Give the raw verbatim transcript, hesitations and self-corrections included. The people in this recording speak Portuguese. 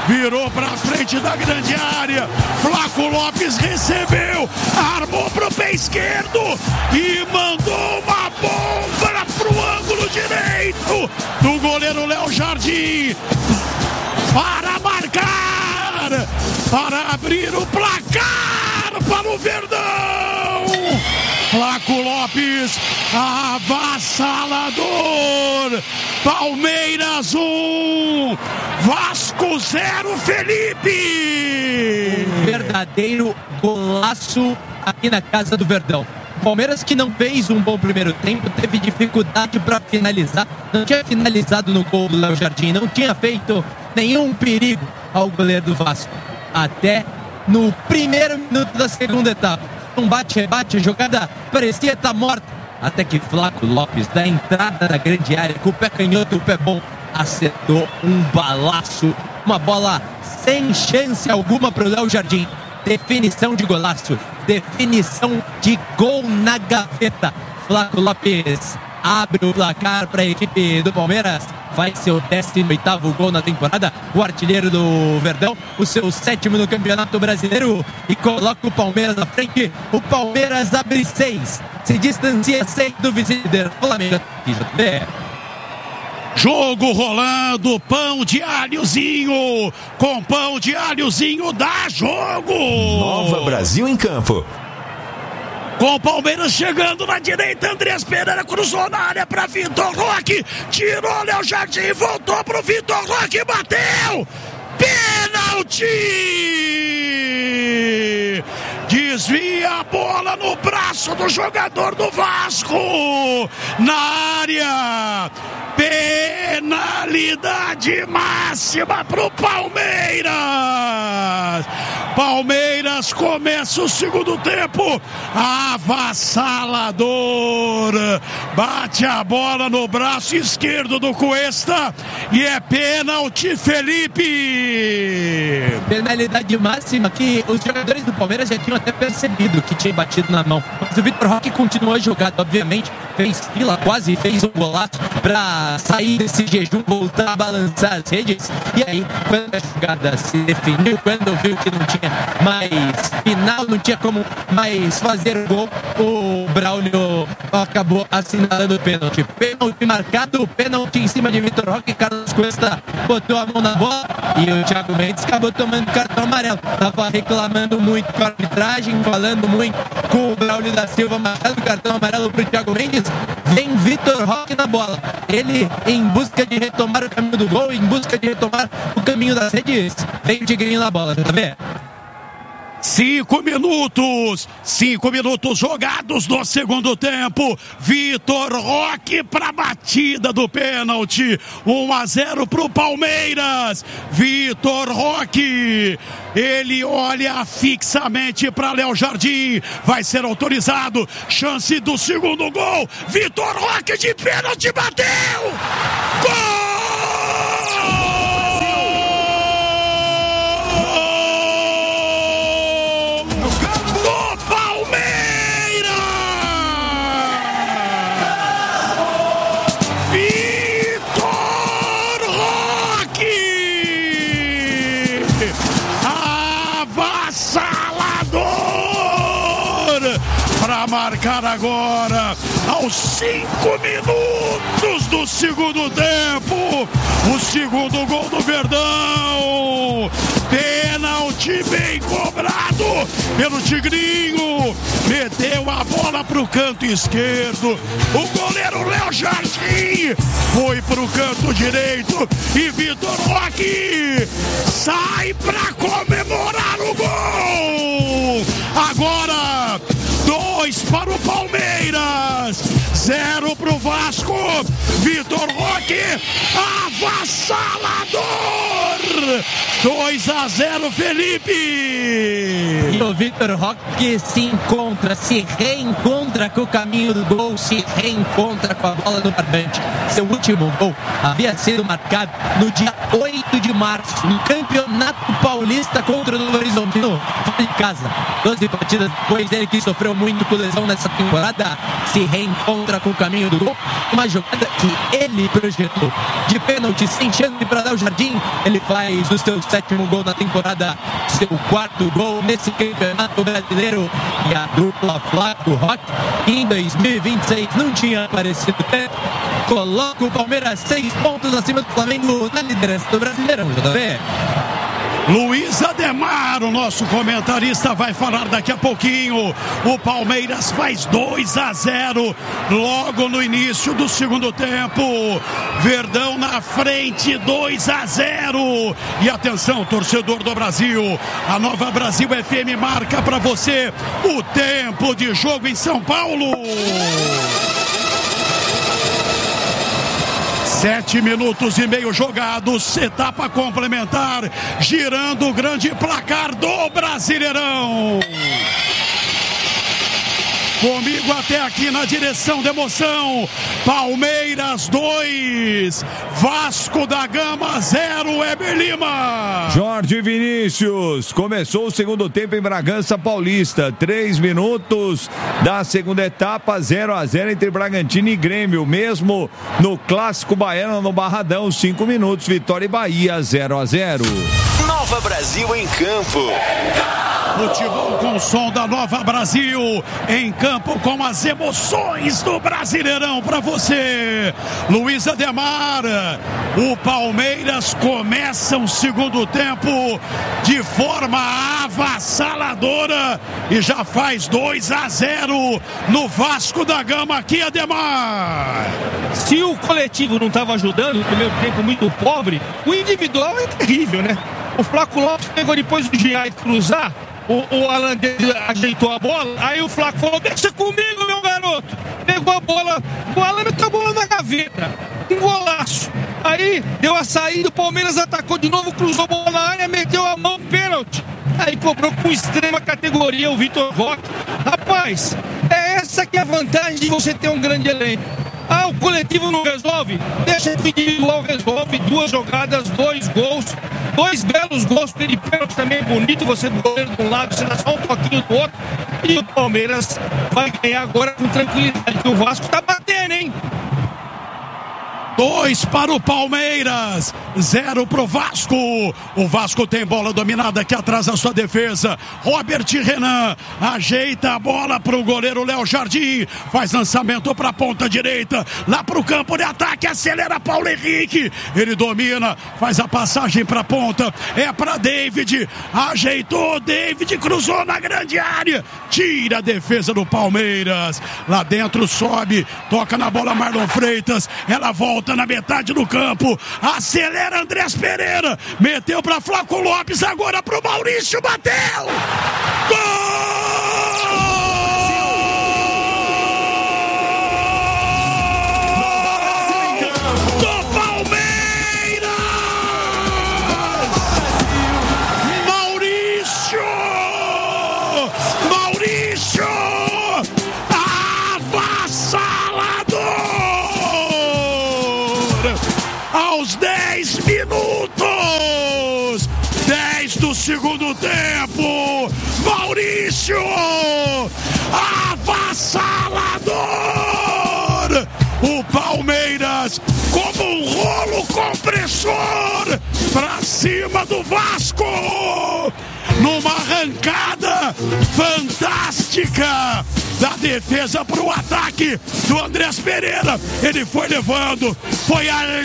virou pra frente da grande área. Flaco Lopes recebeu, armou pro pé esquerdo e mandou uma bomba pro ângulo direito do goleiro Léo Jardim para marcar, para abrir o placar para o Verdão. Flaco Lopes, avassalador. Palmeiras um, Vasco zero, Felipe. Um verdadeiro golaço aqui na casa do Verdão. Palmeiras, que não fez um bom primeiro tempo, teve dificuldade para finalizar, não tinha finalizado no gol do Léo Jardim, não tinha feito nenhum perigo ao goleiro do Vasco, até no primeiro minuto da segunda etapa. Um bate-rebate, a jogada parecia estar morta, até que Flaco Lopes, da entrada da grande área, com o pé canhoto, o pé bom, acertou um balaço, uma bola sem chance alguma para o Léo Jardim. Definição de golaço, definição de gol na gaveta. Flaco Lopes abre o placar para a equipe do Palmeiras. Vai ser o décimo oitavo gol na temporada. O artilheiro do Verdão, o seu sétimo no Campeonato Brasileiro, e coloca o Palmeiras na frente. O Palmeiras abre seis, se distancia seis do vice-líder Flamengo. Jogo rolando, pão de alhozinho, com pão de alhozinho dá jogo. Nova Brasil em campo. Com o Palmeiras chegando na direita, Andrés Pereira cruzou na área para Vitor Roque, tirou Léo Jardim, voltou pro Vitor Roque, bateu, pênalti! Desvia a bola no braço do jogador do Vasco, na área, penalidade máxima pro Palmeiras. Palmeiras começa o segundo tempo avassalador, bate a bola no braço esquerdo do Cuesta e é pênalti, Felipe. Penalidade máxima que os jogadores do Palmeiras já tinham até percebido que tinha batido na mão, mas o Vitor Roque continuou jogando, obviamente fez fila, quase fez um golaço para sair desse jejum, voltar a balançar as redes, e aí quando a jogada se definiu, quando viu que não tinha mais final, não tinha como mais fazer gol, o Braulio acabou assinalando o pênalti. Pênalti marcado, pênalti em cima de Vitor Roque. Carlos Cuesta botou a mão na bola e o Thiago Mendes acabou tomando cartão amarelo. Tava reclamando muito com a arbitragem, falando muito com o Braulio da Silva, marcando cartão amarelo pro Thiago Mendes. Vem Vitor Roque na bola, ele em busca de retomar o caminho do gol, em busca de retomar o caminho das redes. Vem o Tigrinho na bola, tá vendo? Cinco minutos, cinco minutos jogados no segundo tempo. Vitor Roque para a batida do pênalti. um a zero para o Palmeiras. Vitor Roque, ele olha fixamente para Léo Jardim. Vai ser autorizado. Chance do segundo gol. Vitor Roque de pênalti, bateu! Gol! Marcar agora aos cinco minutos do segundo tempo o segundo gol do Verdão. Pênalti bem cobrado pelo Tigrinho, meteu a bola pro canto esquerdo, o goleiro Léo Jardim foi pro canto direito e Vitor Roque sai pra comemorar o gol. Agora dois para o Palmeiras, zero para o Vasco. Vitor Roque, avassalador. dois a zero, Felipe. E o Vitor Roque se encontra, se reencontra com o caminho do gol, se reencontra com a bola no barbante. Seu último gol havia sido marcado no dia oito de março, no Campeonato Paulista. Paulista contra o Novo Horizontino fora de casa. doze partidas depois, ele que sofreu muito com lesão nessa temporada, se reencontra com o caminho do gol. Uma jogada que ele projetou de pênalti, sem chance para dar o Jardim. Ele faz o seu sétimo gol na temporada, seu quarto gol nesse campeonato brasileiro. E a dupla Flaco Roque, em dois mil e vinte e seis, não tinha aparecido tanto. Coloca o Palmeiras seis pontos acima do Flamengo na liderança do Brasileirão, J V. Luiz Ademar, o nosso comentarista, vai falar daqui a pouquinho. O Palmeiras faz dois a zero logo no início do segundo tempo. Verdão na frente, dois a zero. E atenção, torcedor do Brasil, a Nova Brasil F M marca para você o tempo de jogo em São Paulo. Sete minutos e meio jogados, etapa complementar, girando o grande placar do Brasileirão. Comigo até aqui na direção da emoção, Palmeiras dois, Vasco da Gama zero, Weber Lima. Jorge Vinícius, começou o segundo tempo em Bragança Paulista, três minutos da segunda etapa, zero a zero entre Bragantino e Grêmio, mesmo no Clássico Baiano no Barradão, cinco minutos, Vitória e Bahia, zero a zero. Nova Brasil em campo. Futebol com o som da Nova Brasil, em campo com as emoções do Brasileirão para você. Luiz Ademar, o Palmeiras começa o segundo tempo de forma avassaladora e já faz dois a zero no Vasco da Gama aqui, Ademar. Se o coletivo não estava ajudando, no primeiro tempo muito pobre, o individual é terrível, né? O Flaco Lopes pegou depois do Giai cruzar, o, o Alan ajeitou a bola, aí o Flaco falou, deixa comigo, meu garoto. Pegou a bola, o Alan meteu a bola na gaveta, um golaço. Aí deu a saída, o Palmeiras atacou de novo, cruzou a bola na área, meteu a mão, pênalti. Aí cobrou com extrema categoria o Vitor Roque. Rapaz, é essa que é a vantagem de você ter um grande elenco. Ah, o coletivo não resolve? Deixa o individual resolve. Duas jogadas, dois gols, dois belos gols. Ele pênalti também bonito. Você do goleiro de um lado, você dá só um toquinho do outro. E o Palmeiras vai ganhar agora com tranquilidade. O Vasco tá batendo, hein? Dois para o Palmeiras, zero para o Vasco. O Vasco tem bola dominada aqui atrás da sua defesa. Robert Renan ajeita a bola para o goleiro Léo Jardim. Faz lançamento para a ponta direita, lá para o campo de ataque. Acelera Paulo Henrique. Ele domina, faz a passagem para a ponta. É para David. Ajeitou, David cruzou na grande área. Tira a defesa do Palmeiras. Lá dentro sobe, toca na bola Marlon Freitas. Ela volta na metade do campo, acelera Andrés Pereira, meteu para Flaco Lopes, agora pro Maurício, bateu! Gol! Do Palmeiras! Maurício! Maurício! Aos dez minutos, dez do segundo tempo, Maurício, avassalador! O Palmeiras, como um rolo compressor, pra cima do Vasco, numa arrancada fantástica da defesa para o ataque do Andrés Pereira. Ele foi levando, foi a